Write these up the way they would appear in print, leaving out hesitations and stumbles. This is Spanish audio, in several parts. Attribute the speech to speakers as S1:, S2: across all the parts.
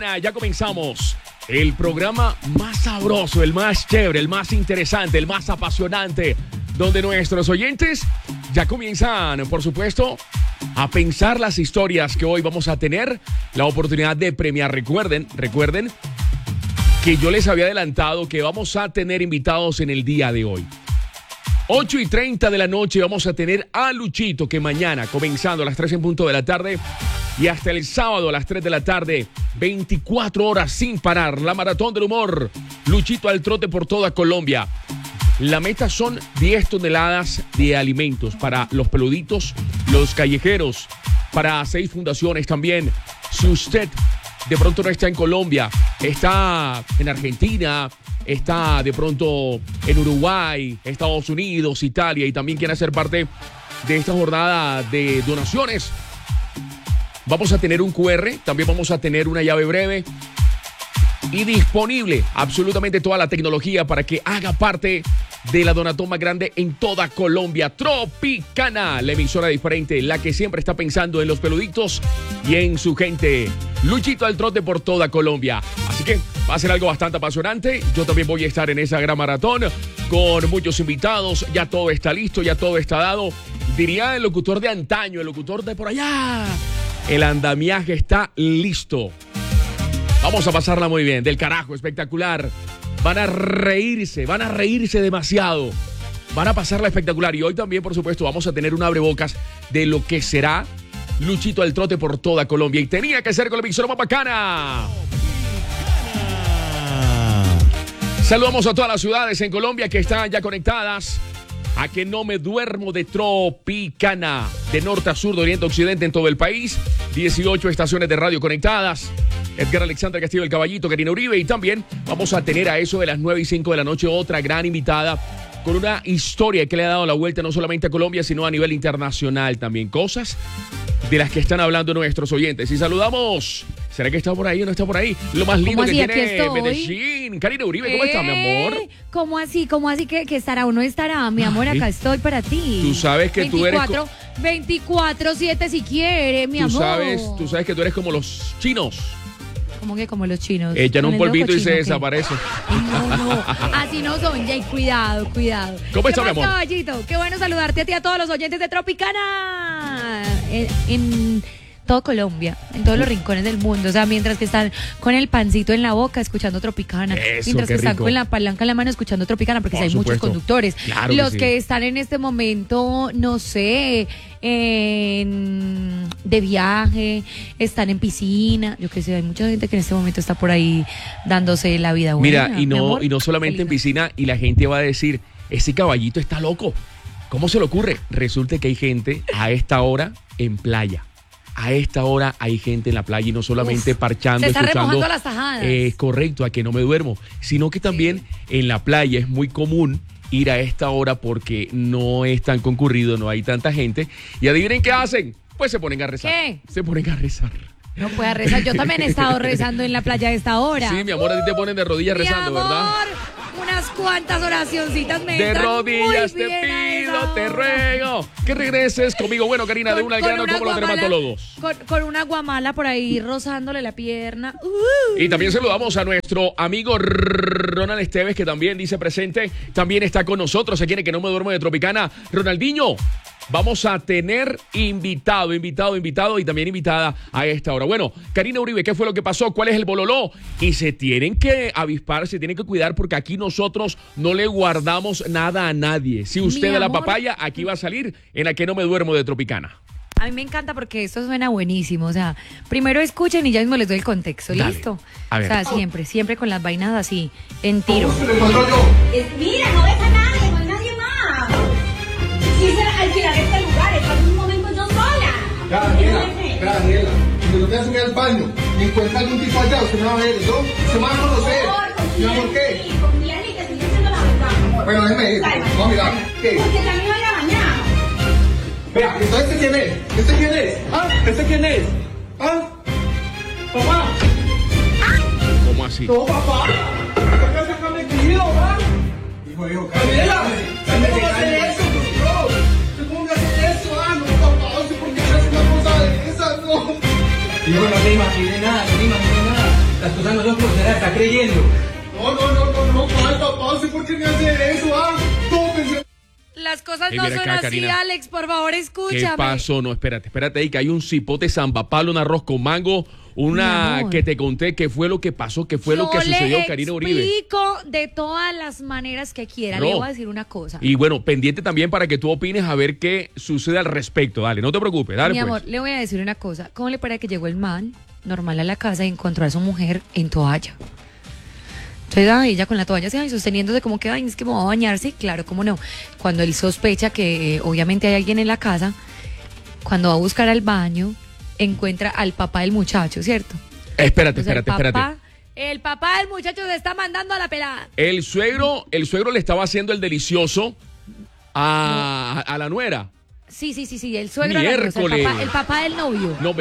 S1: Tropicana, ya comenzamos. El programa más sabroso, el más chévere, el más interesante, el más apasionante, donde nuestros oyentes ya comienzan, por supuesto, a pensar las historias que hoy vamos a tener la oportunidad de premiar. Recuerden que yo les había adelantado que vamos a tener invitados en el día de hoy. 8:30 de la noche vamos a tener a Luchito, que mañana, comenzando a las 3 en punto de la tarde y hasta el sábado a las 3 de la tarde, 24 horas sin parar, la maratón del humor. Luchito al trote por toda Colombia. La meta son 10 toneladas de alimentos para los peluditos, los callejeros, para 6 fundaciones también. Si usted de pronto no está en Colombia, está en Argentina, está de pronto en Uruguay, Estados Unidos, Italia, y también quiere ser parte de esta jornada de donaciones, vamos a tener un QR, también vamos a tener una llave breve y disponible absolutamente toda la tecnología para que haga parte de la donatón más grande en toda Colombia. Tropicana, la emisora diferente, la que siempre está pensando en los peluditos y en su gente. Luchito al trote por toda Colombia. Así que va a ser algo bastante apasionante. Yo también voy a estar en esa gran maratón con muchos invitados. Ya todo está listo, ya todo está dado. Diría el locutor de antaño, el locutor de por allá. El andamiaje está listo. Vamos a pasarla muy bien, del carajo, espectacular. Van a reírse demasiado. Van a pasarla espectacular. Y hoy también, por supuesto, vamos a tener un abrebocas de lo que será Luchito al trote por toda Colombia. Y tenía que ser con la emisora más bacana. Saludamos a todas las ciudades en Colombia que están ya conectadas a Que No Me Duermo de Tropicana. De norte a sur, de oriente a occidente en todo el país. 18 estaciones de radio conectadas. Edgar Alexander Castillo, el Caballito, Karina Uribe. Y también vamos a tener a eso de las 9:05 de la noche otra gran invitada con una historia que le ha dado la vuelta no solamente a Colombia, sino a nivel internacional también. Cosas de las que están hablando nuestros oyentes. Y saludamos. ¿Será que está por ahí o no está por ahí? Lo más lindo que tiene Medellín. Karina Uribe, ¿cómo está, mi amor?
S2: ¿Cómo así? ¿Cómo así que estará o no estará? Mi amor, acá estoy para ti.
S1: Tú sabes que
S2: 24/7 si quiere, mi amor.
S1: Tú sabes que tú eres como los chinos.
S2: ¿Cómo que como los chinos?
S1: Echan un polvito y se desaparece.
S2: No, así no son, Jay, cuidado.
S1: ¿Cómo está, mi amor?
S2: Caballito? Qué bueno saludarte a ti, a todos los oyentes de Tropicana. En todo Colombia, en todos los rincones del mundo. O sea, mientras que están con el pancito en la boca escuchando Tropicana.
S1: Eso,
S2: mientras que están
S1: rico.
S2: con la palanca en la mano escuchando Tropicana, porque hay muchos conductores.
S1: Claro
S2: los
S1: que
S2: que están en este momento, no sé, de viaje, están en piscina, yo qué sé, hay mucha gente que en este momento está por ahí dándose la vida buena.
S1: Mira, y no solamente en piscina, y la gente va a decir, ese caballito está loco. ¿Cómo se le ocurre? Resulta que hay gente a esta hora en playa. A esta hora hay gente en la playa y no solamente parchando,
S2: se está
S1: escuchando.
S2: remojando las tajadas.
S1: Correcto, a Que No Me Duermo, sino que también en la playa es muy común ir a esta hora porque no es tan concurrido, no hay tanta gente. Y adivinen qué hacen, pues se ponen a rezar.
S2: ¿Qué?
S1: Se ponen a rezar.
S2: No puede rezar, yo también he estado rezando en la playa a esta hora.
S1: Sí, mi amor, a ti te ponen de rodillas rezando, ¿verdad?
S2: Unas cuantas oracioncitas me
S1: de
S2: entran
S1: rodillas
S2: muy
S1: te
S2: bien
S1: pido, te ruego que regreses conmigo. Bueno, Karina, de una al grano como los dermatólogos.
S2: Con una guamala por ahí rozándole la pierna.
S1: Y también saludamos a nuestro amigo Ronald Esteves, que también dice presente. También está con nosotros aquí en Que No Me Duermo de Tropicana. Ronaldinho, vamos a tener invitado y también invitada a esta hora. Bueno, Karina Uribe, ¿qué fue lo que pasó? ¿Cuál es el bololó? Y se tienen que avispar, se tienen que cuidar porque aquí nosotros no le guardamos nada a nadie. Si usted da la papaya, aquí va a salir en A Que No Me Duermo de Tropicana.
S2: A mí me encanta porque esto suena buenísimo. O sea, primero escuchen y ya mismo les doy el contexto.
S1: Dale.
S2: ¿Listo?
S1: A ver.
S2: O sea, siempre con las vainas así, en tiro.
S3: Mira, no ves a nadie, no hay nadie más. Quise alquilar este lugar, estoy en un momento yo sola.
S4: Daniela, si no te vas a subir al baño y encuentras algún tipo allá, usted me va a ver, ¿no? Se me va a conocer. ¿Y por qué?
S3: Confía en mí, que estoy diciendo la verdad.
S4: Bueno, déjeme ir. Vamos a mirar. ¿Qué?
S3: Porque también voy a bañar.
S4: Vea, entonces, ¿este quién es? ¿Este quién es? ¿Ah? ¿Este quién es? ¿Ah? ¿Papá?
S1: ¿Cómo así?
S4: No, papá. Sácame cuidado, ¿va? Hijo, Daniela, ¿cómo va a hacer eso, bro? ¿Cómo va a hacer eso? Ah, no, papá, no sé por qué haces una cosa de esas, no. Hijo, no te imaginé nada, las cosas no son como se las está creyendo. No, ¿cuál papá? ¿Usted por qué me hace eso, ah? ¿Cómo pensé?
S2: Las cosas
S1: Ey,
S2: no
S1: mira
S2: son
S1: acá,
S2: así,
S1: Karina.
S2: Alex, por favor,
S1: ¿Qué
S2: escúchame.
S1: pasó? No, espérate ahí, que hay un cipote zambapalo, un arroz con mango,
S2: Mi
S1: una
S2: amor.
S1: que te conté, qué fue lo que pasó, qué fue lo que sucedió, Karina Uribe.
S2: Yo le explico de todas las maneras que quiera.
S1: No.
S2: Le voy a decir una cosa.
S1: Y bueno, pendiente también para que tú opines a ver qué sucede al respecto. Dale, no te preocupes, dale
S2: Mi
S1: pues.
S2: amor, le voy a decir una cosa. ¿Cómo le parece que llegó el man normal a la casa y encontró a su mujer en toalla? Entonces ella con la toalla así, ay, sosteniéndose como que, ay, es que me voy a bañar, sí, claro, cómo no. Cuando él sospecha que obviamente hay alguien en la casa, cuando va a buscar al baño, encuentra al papá del muchacho, ¿cierto?
S1: Espérate.
S2: El papá del muchacho se está mandando a la pelada.
S1: El suegro le estaba haciendo el delicioso a la nuera.
S2: Sí, el suegro de la esposa,
S1: Miércoles.
S2: el papá del novio.
S1: No.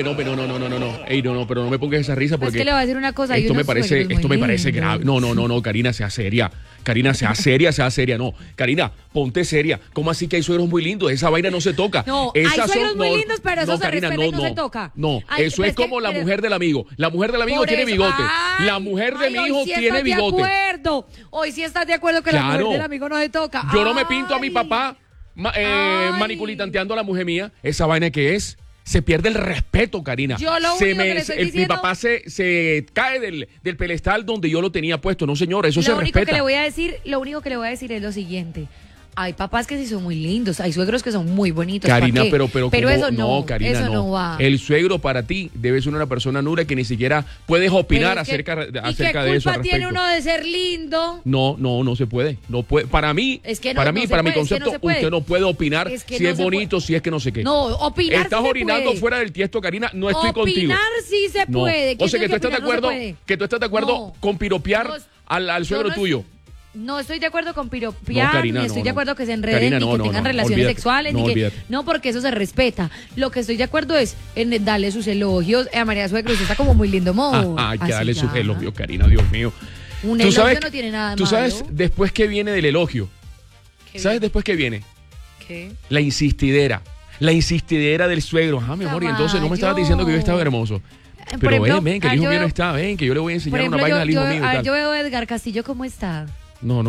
S1: Ey, no, pero no me pongas esa risa
S2: Es
S1: porque
S2: que le voy a decir una cosa. hay
S1: esto me
S2: unos
S1: parece
S2: suegros muy
S1: grave.
S2: lindos.
S1: No, Karina, sea seria. Sea seria. No, Karina, ponte seria. ¿Cómo así que hay suegros muy lindos? Esa vaina no se toca.
S2: No,
S1: Esas
S2: hay suegros muy
S1: no,
S2: lindos, pero eso se
S1: Karina,
S2: respeta y no se toca.
S1: No,
S2: Ay,
S1: eso
S2: pues
S1: es como
S2: que-
S1: la
S2: pero-
S1: mujer del amigo. La mujer del amigo
S2: Por
S1: tiene
S2: eso.
S1: bigote.
S2: Ay,
S1: La mujer de mi
S2: hoy
S1: hijo
S2: sí
S1: tiene
S2: estás
S1: bigote.
S2: De acuerdo. Hoy sí estás de acuerdo que la
S1: Claro.
S2: mujer del amigo no se toca.
S1: Yo no me pinto a mi
S2: Ay.
S1: papá
S2: Ay.
S1: maniculitanteando a la mujer mía. Esa vaina que es. Se pierde el respeto, Karina.
S2: Yo lo único que le estoy
S1: Mi
S2: diciendo-
S1: papá se cae del pedestal donde yo lo tenía puesto. No, señor, eso se
S2: Lo único
S1: respeta.
S2: que le voy a decir, es lo siguiente. Hay papás que sí son muy lindos, hay suegros que son muy bonitos. ¿para
S1: Karina,
S2: qué?
S1: pero
S2: pero
S1: ¿cómo?
S2: eso no,
S1: Karina,
S2: eso no va.
S1: El suegro para ti debe ser una persona nula que ni siquiera puedes opinar
S2: Pero es que-
S1: acerca de
S2: ¿Y qué
S1: eso. al
S2: culpa tiene
S1: respecto.
S2: uno de ser lindo?
S1: No se puede. No puede. Para mí,
S2: Es que no-
S1: para
S2: no
S1: mí,
S2: se
S1: para mi
S2: puede, es que no
S1: concepto,
S2: se puede.
S1: usted no puede opinar
S2: Es que
S1: si
S2: no
S1: es
S2: se
S1: bonito,
S2: puede.
S1: si es que no sé qué.
S2: No, opinar
S1: Estás
S2: sí se
S1: orinando
S2: puede.
S1: fuera del tiesto, Karina. No estoy contigo.
S2: Opinar sí se
S1: No.
S2: puede.
S1: O
S2: ¿Quién
S1: sea que
S2: dice
S1: tú estás de
S2: opinar no se
S1: acuerdo,
S2: puede?
S1: que tú estás de acuerdo
S2: No.
S1: con piropear
S2: No,
S1: al suegro
S2: no
S1: tuyo.
S2: No estoy de acuerdo con piropear,
S1: No, Karina,
S2: ni estoy
S1: no,
S2: de
S1: no.
S2: acuerdo que se enreden
S1: Karina,
S2: ni
S1: no,
S2: que
S1: no,
S2: tengan
S1: no,
S2: relaciones
S1: olvídate.
S2: sexuales,
S1: No,
S2: ni que
S1: olvídate.
S2: no, porque eso se respeta. Lo que estoy de acuerdo es en darle sus elogios a María Suegro, usted está como muy lindo, amor.
S1: Hay que
S2: Así
S1: darle
S2: ya.
S1: sus elogios, Karina, Dios mío.
S2: Un
S1: Tú
S2: elogio
S1: sabes-
S2: no tiene nada de
S1: Tú sabes
S2: malo.
S1: después que viene del elogio.
S2: ¿Qué
S1: ¿Sabes
S2: viene?
S1: después que viene?
S2: ¿Qué?
S1: La insistidera del suegro. Ah, mi amor, y entonces no me estabas diciendo que yo estaba hermoso.
S2: Por
S1: Pero
S2: ejemplo,
S1: ven, que el hijo
S2: yo
S1: mío no
S2: veo-
S1: está, ven, que yo le voy a
S2: Por
S1: enseñar
S2: ejemplo,
S1: una vaina al hijo mío. y tal.
S2: yo veo a Edgar Castillo cómo está.
S1: No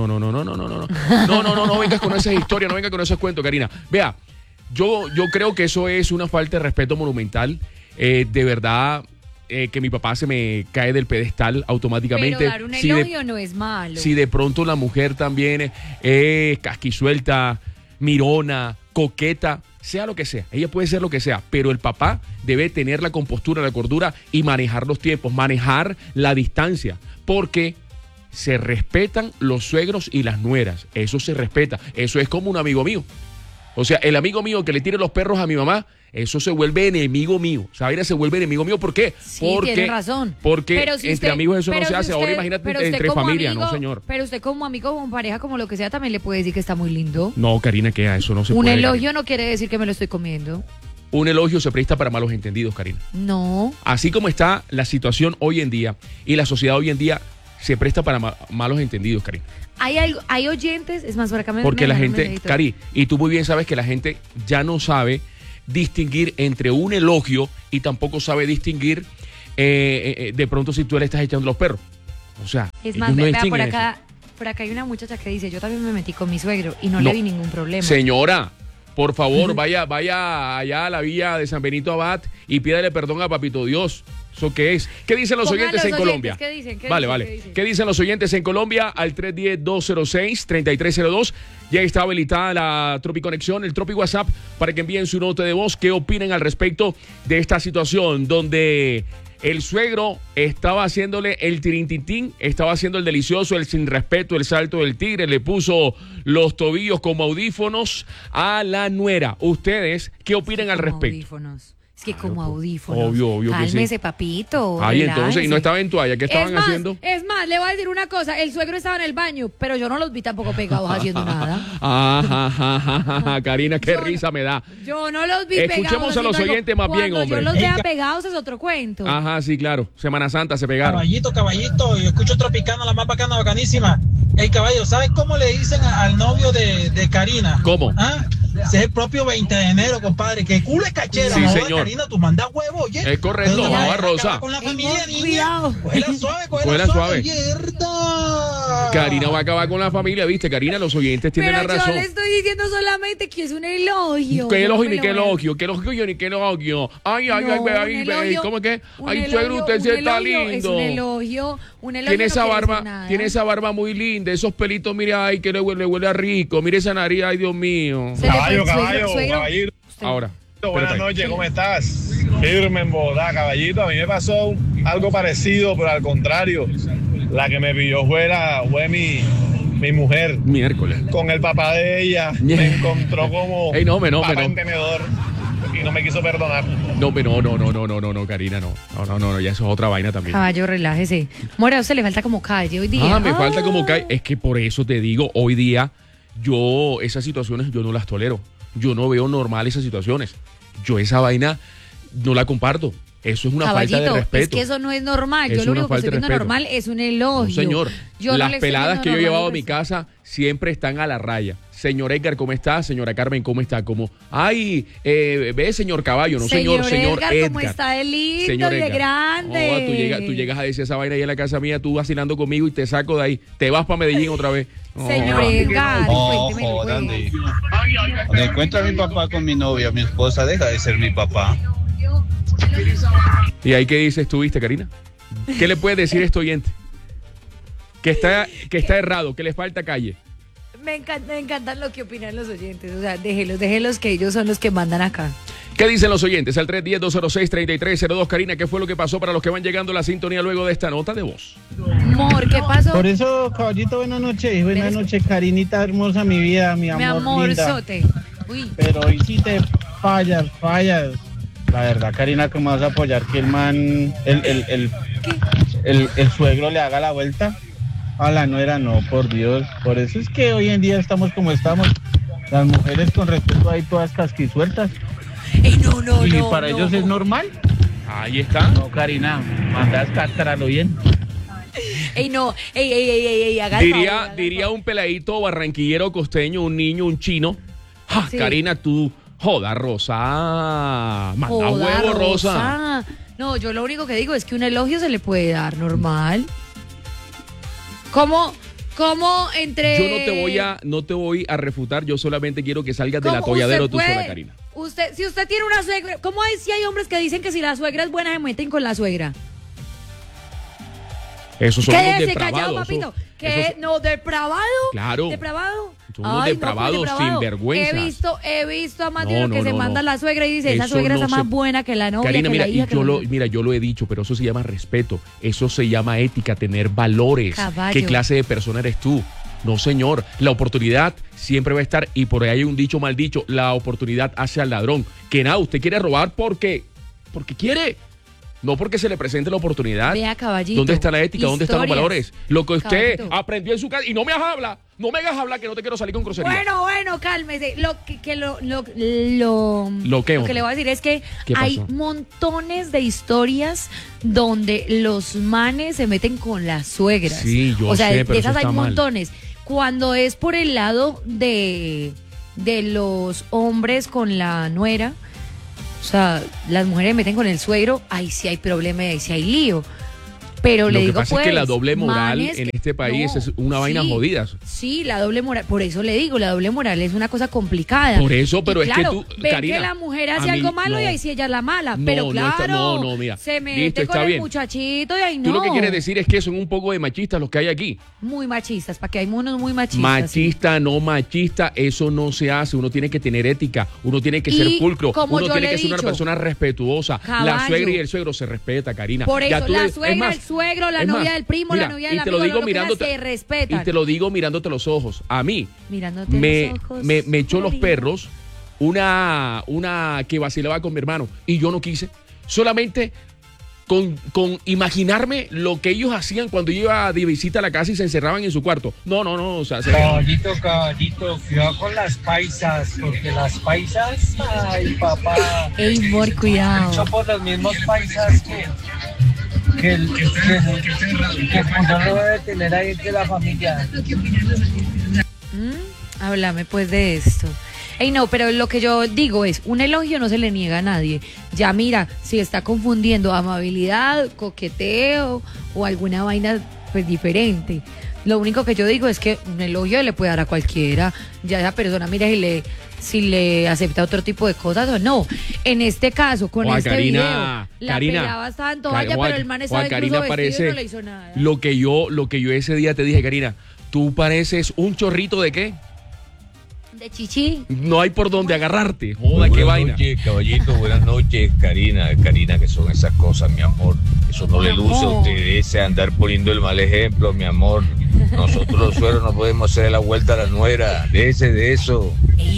S1: vengas con esas historias, no vengas con esos cuentos, Karina. Vea, yo creo que eso es una falta de respeto monumental. De verdad, que mi papá se me cae del pedestal automáticamente.
S2: Pero dar un
S1: Si de-
S2: elogio no es malo.
S1: Si de pronto la mujer también es casquisuelta, mirona, coqueta, sea lo que sea, ella puede ser lo que sea, pero el papá debe tener la compostura, la cordura y manejar los tiempos, manejar la distancia, porque se respetan los suegros y las nueras, eso se respeta, eso es como un amigo mío. O sea, el amigo mío que le tire los perros a mi mamá, eso se vuelve enemigo mío. ¿Sabes? Se vuelve enemigo mío. ¿Por qué?
S2: Sí,
S1: porque,
S2: tiene razón.
S1: Porque
S2: Pero si
S1: entre
S2: usted-
S1: amigos eso no
S2: pero
S1: se
S2: si
S1: hace. Ahora
S2: usted-
S1: imagínate
S2: pero usted
S1: entre
S2: como
S1: familia,
S2: amigo-
S1: no, señor.
S2: Pero usted como amigo, como pareja, como lo que sea, también le puede decir que está muy lindo.
S1: No, Karina, que eso no se
S2: Un
S1: puede.
S2: elogio no quiere decir que me lo estoy comiendo.
S1: Un elogio se presta para malos entendidos, Karina.
S2: No.
S1: Así como está la situación hoy en día y la sociedad hoy en día se presta para malos entendidos, Karina.
S2: Hay oyentes, es más, por acá me
S1: Porque
S2: me
S1: la
S2: dejaron un
S1: gente,
S2: mensajito.
S1: Cari, y tú muy bien sabes que la gente ya no sabe distinguir entre un elogio y tampoco sabe distinguir de pronto si tú le estás echando los perros. O sea,
S2: Es
S1: ellos
S2: más,
S1: no
S2: vea,
S1: distinguen
S2: por acá hay una muchacha que dice, yo también me metí con mi suegro y no,
S1: No.
S2: le vi ningún problema.
S1: eso. Señora, por favor, vaya allá a la villa de San Benito Abad y pídale perdón a Papito Dios. ¿Eso qué es? ¿Qué dicen los
S2: Pongan
S1: oyentes
S2: los
S1: en
S2: oyentes,
S1: Colombia?
S2: ¿qué dicen? ¿Qué
S1: Vale,
S2: dicen?
S1: vale.
S2: ¿Qué dicen?
S1: ¿Qué dicen los oyentes en Colombia? Al 310-206-3302. Ya está habilitada la Tropi Conexión, el Tropi WhatsApp, para que envíen su nota de voz. ¿Qué opinan al respecto de esta situación donde el suegro estaba haciéndole el tirintitín, estaba haciendo el delicioso, el sin respeto, el salto del tigre, le puso los tobillos como audífonos a la nuera? ¿Ustedes qué opinan al
S2: Como
S1: respecto?
S2: audífonos. Es que como audífonos.
S1: obvio que sí.
S2: Cálmese, papito.
S1: Ay, entonces, ¿y no
S2: relájese.
S1: estaba en toalla? ¿Qué estaban haciendo?
S2: Es más, le voy a decir una cosa. El suegro estaba en el baño, pero yo no los vi tampoco pegados haciendo nada.
S1: Karina, qué
S2: Yo no-
S1: risa me da.
S2: Yo no los vi
S1: Escuchemos
S2: pegados.
S1: a los
S2: haciendo
S1: oyentes más
S2: algo.
S1: bien,
S2: Cuando
S1: hombre.
S2: yo los vea pegados es otro cuento.
S1: Ajá, sí, claro. Semana Santa se pegaron.
S5: Caballito, yo escucho Tropicana, la más bacana, bacanísima. El caballo, ¿sabes cómo le dicen al novio de Karina?
S1: ¿Cómo?
S5: ¿Ah? Ese es el propio 20 de enero, compadre. Que culo es cachera.
S1: Sí,
S5: no,
S1: señor.
S5: Karina, tú mandas huevo, oye.
S1: Es correcto,
S5: Pero
S1: joda, Rosa.
S5: acaba con la familia, niña.
S2: Cuidado.
S5: Cógela suave,
S1: Cógela suave.
S5: Mierda.
S1: Karina va a acabar con la familia, ¿viste? Karina, los oyentes tienen
S2: Pero
S1: la
S2: yo
S1: razón.
S2: le estoy diciendo solamente que es un elogio.
S1: ¿Qué
S2: Yo no
S1: elogio
S2: me
S1: ni
S2: lo
S1: qué
S2: voy a-
S1: elogio? ¿Qué elogio ni qué elogio? Ay, ay,
S2: No,
S1: ay,
S2: un
S1: ay,
S2: elogio,
S1: ¿cómo es que?
S2: un
S1: Ay,
S2: elogio,
S1: suegro, usted
S2: un
S1: sí está
S2: elogio,
S1: lindo.
S2: Es un elogio
S1: Tiene
S2: no
S1: esa
S2: quiere
S1: barba,
S2: decir nada.
S1: tiene esa barba muy linda, esos pelitos, mira, ay, que le huele a rico. Mire esa nariz, ay, Dios mío.
S2: Se le fue el suegro.
S6: caballito.
S2: Usted-
S1: Ahora.
S6: Buenas
S1: espérate.
S6: noches, ¿cómo estás? Firme en Bogotá, caballito. A mí me pasó algo parecido, pero al contrario. La que me pilló fue mi mujer.
S1: Miércoles.
S6: Con el papá de ella me encontró como
S1: Ey, no,
S6: papá en tenedor y no me quiso perdonar.
S1: No, Karina, no, ya eso es otra vaina también.
S2: Caballo, relájese. Mora, a usted le falta como calle hoy día.
S1: Me falta como cae. Es que por eso te digo, hoy día, esas situaciones yo no las tolero. Yo no veo normal esas situaciones. Yo esa vaina no la comparto. Eso es una
S2: Caballito,
S1: falta de respeto.
S2: es que eso no es normal.
S1: Es
S2: Yo lo
S1: una
S2: único que
S1: falta
S2: estoy
S1: de
S2: viendo
S1: respeto.
S2: normal es un elogio.
S1: No, señor.
S2: Yo no
S1: Las
S2: le estoy
S1: peladas
S2: viendo
S1: que yo he
S2: normal
S1: llevado a
S2: el
S1: mi
S2: resto.
S1: casa siempre están a la raya. Señor Edgar, ¿cómo está? Señora Carmen, ¿cómo está? Como, ay, ve, señor Caballo, no señor
S2: Edgar,
S1: Edgar.
S2: ¿cómo está de lindo
S1: Señor
S2: y de
S1: Edgar.
S2: grande?
S1: Joda, tú llegas a decir esa vaina ahí en la casa mía, tú vacilando conmigo y te saco de ahí. Te vas para Medellín otra vez. No,
S2: Señor Edgar, cuéntemelo,
S7: jodan,
S2: pues.
S7: Donde encuentro a mi papá con mi novia, mi esposa deja de ser mi papá.
S1: ¿Y ahí qué dices tú, viste, Karina? ¿Qué le puedes decir a este oyente? Que está errado, que le falta calle.
S2: Me encantan lo que opinan los oyentes. O sea, déjelos que ellos son los que mandan acá.
S1: ¿Qué dicen los oyentes? Al 310-206-3302. Karina, ¿qué fue lo que pasó para los que van llegando a la sintonía luego de esta nota de voz?
S2: Amor, ¿qué pasó?
S8: Por eso, caballito, buenas noches. Buenas noches, Karinita hermosa, mi vida, mi
S2: Mi
S8: amor linda.
S2: amorzote. Uy.
S8: Pero hoy sí te fallas. La verdad, Karina, ¿cómo vas a apoyar que el man, el suegro le haga la vuelta? A la nuera, no, por Dios. Por eso es que hoy en día estamos como estamos. Las mujeres con respeto ahí todas casquisueltas.
S2: Ey, no,
S8: Y
S2: no,
S8: para
S2: no.
S8: ellos es normal.
S1: Ahí está.
S8: No, Karina, mandas cástralo bien.
S2: Ey, no. Ey, haga el favor, haga el
S1: Diría
S2: favor.
S1: un peladito barranquillero costeño, un niño, un chino. ¡Ja,
S2: Sí.
S1: Karina, tú! Joda, Rosa. Manda
S2: Joda,
S1: huevo, Rosa.
S2: No, yo lo único que digo es que un elogio se le puede dar normal. ¿Cómo entre...?
S1: Yo no te voy a refutar, yo solamente quiero que salgas del
S2: ¿Cómo
S1: atolladero
S2: usted
S1: tú sola,
S2: puede?
S1: Karina.
S2: Si usted tiene una suegra, ¿cómo hay si hay hombres que dicen que si la suegra es buena se meten con la suegra?
S1: Esos son los
S2: Quédese callado,
S1: depravados.
S2: papito.
S1: esos-
S2: ¿Qué? No, ¿depravado?
S1: Claro.
S2: ¿Depravado?
S1: Son unos
S2: Ay,
S1: depravados,
S2: no, pues, depravado.
S1: sinvergüenzas.
S2: He visto a más de
S1: No,
S2: uno que
S1: no,
S2: se
S1: no,
S2: manda
S1: no.
S2: la suegra y dice, esa
S1: Eso
S2: suegra
S1: no
S2: está más
S1: se-
S2: buena que la novia,
S1: Karina,
S2: que
S1: mira,
S2: la hija, que la mamá.
S1: mira, yo lo he dicho, pero eso se llama respeto, eso se llama ética, tener valores.
S2: Caballo.
S1: ¿Qué clase de persona eres tú? No, señor, la oportunidad siempre va a estar, y por ahí hay un dicho mal dicho, la oportunidad hace al ladrón. Que nada, usted quiere robar porque quiere, no porque se le presente la oportunidad.
S2: Vea, caballito.
S1: ¿Dónde está la ética? ¿Dónde están los
S2: Historias.
S1: valores? Lo que usted
S2: Caballito.
S1: aprendió en su casa, y no me hagas hablar, que no te quiero salir con grosería.
S2: Bueno, cálmese. Lo que
S1: ¿Qué,
S2: le
S1: hombre?
S2: voy a decir es que
S1: ¿Qué
S2: hay
S1: pasó?
S2: montones de historias donde los manes se meten con las suegras.
S1: Sí, yo
S2: O sea,
S1: sé,
S2: de
S1: pero
S2: esas
S1: eso
S2: hay
S1: está mal.
S2: montones. Cuando es por el lado de los hombres con la nuera, o sea, las mujeres meten con el suegro, ahí sí hay problema, ahí sí hay lío. Pero
S1: Lo
S2: le
S1: que
S2: digo,
S1: pasa
S2: pues,
S1: es que la doble moral
S2: manes
S1: en
S2: que-
S1: este país
S2: no,
S1: es una vaina
S2: sí,
S1: jodida.
S2: Sí, la doble moral, por eso le digo, la doble moral es una cosa complicada.
S1: Por eso, pero
S2: Y
S1: es que
S2: claro,
S1: tú,
S2: ven
S1: Karina,
S2: que la mujer
S1: a
S2: hace
S1: mí
S2: algo malo
S1: no.
S2: y ahí sí ella es la mala.
S1: No,
S2: Pero
S1: no
S2: claro,
S1: está- no, mira,
S2: se mete
S1: listo, está
S2: con el
S1: bien.
S2: muchachito y ahí no.
S1: Tú lo que quieres decir es que son un poco de machistas los que hay aquí.
S2: Muy machistas, para que hay unos muy machistas.
S1: Machista, no machista, eso no se hace. Uno tiene que tener ética, uno tiene que ser
S2: Y
S1: pulcro,
S2: como
S1: uno
S2: yo
S1: tiene
S2: le
S1: que
S2: he
S1: ser una
S2: dicho,
S1: persona respetuosa. La
S2: caballo.
S1: suegra y el suegro se respeta, Karina.
S2: Por
S1: Ya
S2: eso,
S1: tú
S2: la
S1: es
S2: suegra,
S1: más,
S2: el suegro, la
S1: es
S2: novia
S1: más,
S2: del primo,
S1: mira,
S2: la novia
S1: y
S2: del
S1: te
S2: amigo,
S1: lo digo
S2: lo que sea,
S1: mirándote,
S2: se respetan.
S1: y te lo digo mirándote los ojos. A mí
S2: Mirándote
S1: me,
S2: los ojos,
S1: me echó los
S2: Karina.
S1: perros una que vacilaba con mi hermano y yo no quise. Solamente con imaginarme lo que ellos hacían cuando yo iba de visita a la casa y se encerraban en su cuarto. No, o sea,
S5: Caballito, cuidado con las paisas, porque las paisas, ay papá,
S2: Ey, amor, cuidado.
S5: son por los mismos paisas que el esposo no debe tener ahí entre la familia.
S2: Háblame pues de esto. Ey, no, pero lo que yo digo es, un elogio no se le niega a nadie. Ya mira, si está confundiendo amabilidad, coqueteo o alguna vaina pues diferente. Lo único que yo digo es que un elogio le puede dar a cualquiera. Ya esa persona mira si le acepta otro tipo de cosas o no. En este caso, con
S1: Juan
S2: este
S1: Karina,
S2: video, la
S1: Karina,
S2: pelaba estaba en toalla,
S1: Juan-
S2: pero el man estaba
S1: Juan Karina
S2: incluso vestido y
S1: parece
S2: no le hizo nada.
S1: lo que yo ese día te dije, Karina, tú pareces un chorrito de qué.
S2: De chichi.
S1: No hay por dónde agarrarte. Joda, qué
S9: Buenas
S1: vaina.
S9: noches, caballito. Buenas noches, Karina. Karina, que son esas cosas, mi amor. Eso no le luce a usted. Ese andar poniendo el mal ejemplo, mi amor. Nosotros los suegros no podemos hacer la vuelta a la nuera. Déjese de eso.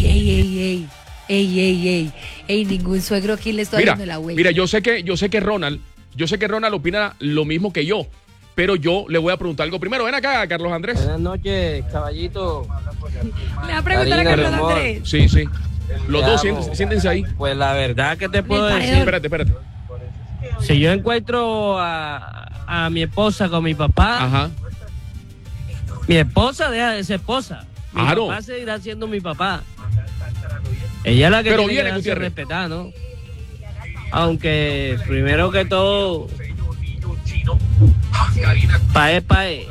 S2: Ey, ningún suegro aquí le está
S1: Mira,
S2: dando la vuelta.
S1: mira, yo sé que Ronald opina lo mismo que yo, pero yo le voy a preguntar algo primero. Ven acá, Carlos Andrés.
S10: Buenas noches, caballito.
S2: Le va a preguntar a
S10: Karina,
S2: Carlos
S10: mi amor.
S2: Andrés.
S1: Sí, sí. Los
S10: Te
S1: dos,
S10: amo.
S1: siéntense ahí.
S10: Pues la verdad que te puedo
S2: Mi
S10: decir,
S2: paredón.
S1: Espérate.
S10: si yo encuentro a mi esposa con mi papá,
S1: Ajá.
S10: mi esposa deja de ser esposa. Mi
S1: Claro.
S10: papá seguirá siendo mi papá. Ella es la que
S1: Pero
S10: tiene
S1: viene,
S10: que darse a
S1: Gutiérrez.
S10: respetar, ¿no? Aunque primero que todo, pae.